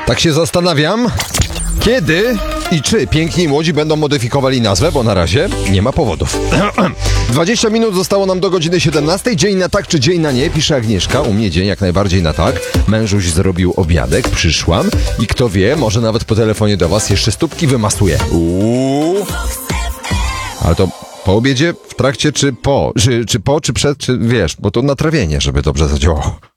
Tak się zastanawiam, kiedy i czy Piękni i Młodzi będą modyfikowali nazwę, bo na razie nie ma powodów. 20 minut zostało nam do godziny 17. Dzień na tak czy dzień na nie, pisze Agnieszka. U mnie dzień jak najbardziej na tak. Mężuś zrobił obiadek, przyszłam i kto wie, może nawet po telefonie do was jeszcze stópki wymasuje. Ale to po obiedzie, w trakcie czy po? Czy po, czy przed, czy wiesz, bo to natrawienie, żeby dobrze zadziałało.